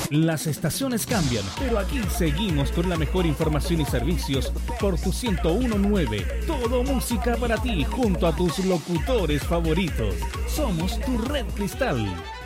Las estaciones cambian, pero aquí seguimos con la mejor información y servicios por tu 101.9. Todo música para ti junto a tus locutores favoritos. Somos tu Red Cristal.